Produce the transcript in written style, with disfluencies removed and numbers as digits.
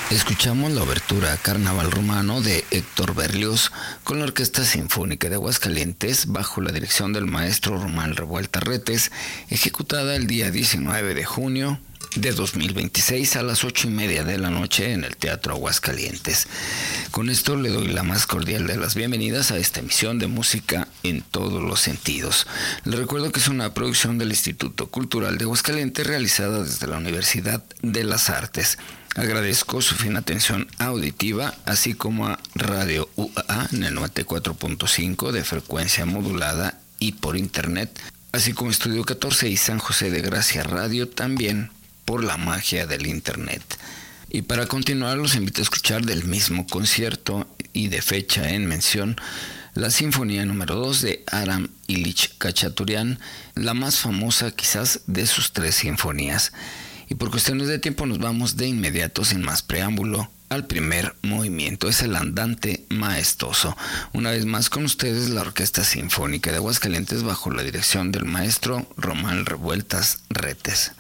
Escuchamos la obertura Carnaval Romano de Héctor Berlioz con la Orquesta Sinfónica de Aguascalientes bajo la dirección del maestro Román Revuelta Retes, ejecutada el día 19 de junio de 2026 a las 8:30 de la noche en el Teatro Aguascalientes. Con esto le doy la más cordial de las bienvenidas a esta emisión de música en todos los sentidos. Les recuerdo que es una producción del Instituto Cultural de Aguascalientes realizada desde la Universidad de las Artes. Agradezco su fina atención auditiva, así como a Radio UAA en el 94.5 de frecuencia modulada y por internet, así como Estudio 14 y San José de Gracia Radio también por la magia del internet. Y para continuar los invito a escuchar del mismo concierto y de fecha en mención la Sinfonía número 2 de Aram Ilich Khachaturian, la más famosa quizás de sus 3 sinfonías. Y por cuestiones de tiempo nos vamos de inmediato, sin más preámbulo, al primer movimiento. Es el andante maestoso. Una vez más con ustedes la Orquesta Sinfónica de Aguascalientes bajo la dirección del maestro Román Revueltas Retes.